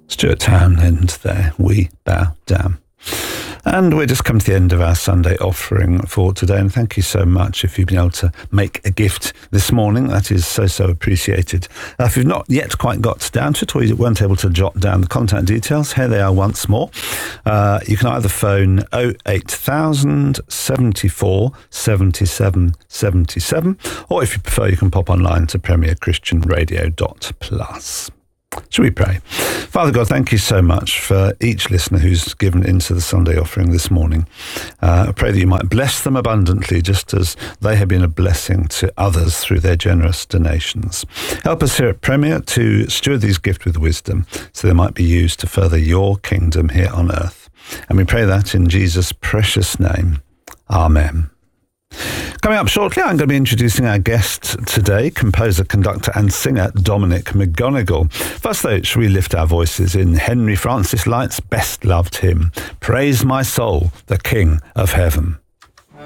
Stuart Townend there, We Bow Down. And we're just come to the end of our Sunday offering for today. And thank you so much if you've been able to make a gift this morning. That is so appreciated. If you've not yet quite got down to it, or you weren't able to jot down the contact details, here they are once more. You can either phone 08000 74 77 77, or if you prefer, you can pop online to premierchristianradio.plus. Shall we pray? Father God, thank you so much for each listener who's given into the Sunday offering this morning. I pray that you might bless them abundantly, just as they have been a blessing to others through their generous donations. Help us here at Premier to steward these gifts with wisdom, so they might be used to further your kingdom here on earth. And we pray that in Jesus' precious name. Amen. Coming up shortly, I'm going to be introducing our guest today, composer, conductor and singer Dominic McGonigal. First though, shall we lift our voices in Henry Francis Light's best loved hymn, Praise My Soul, the King of Heaven.